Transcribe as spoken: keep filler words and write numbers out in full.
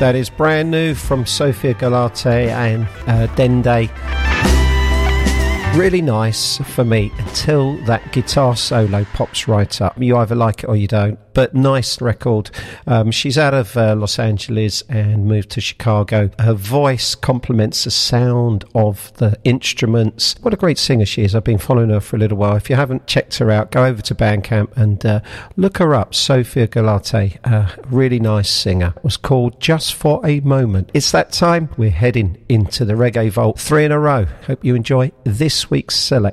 That is brand new from Sofia Galate and uh, Dende. Really nice for me until that guitar solo pops right up. You either like it or you don't, but nice record. Um, she's out of uh, Los Angeles and moved to Chicago. Her voice complements the sound of the instruments. What a great singer she is. I've been following her for a little while. If you haven't checked her out, go over to Bandcamp and uh, look her up. Sofia Galate, a really nice singer. It was called Just for a Moment. It's that time. We're heading into the Reggae Vault. Three in a row. Hope you enjoy this week's select.